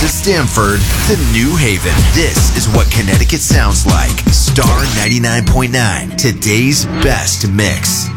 to Stamford to New Haven. This is what Connecticut sounds like. Star 99.9, today's best mix.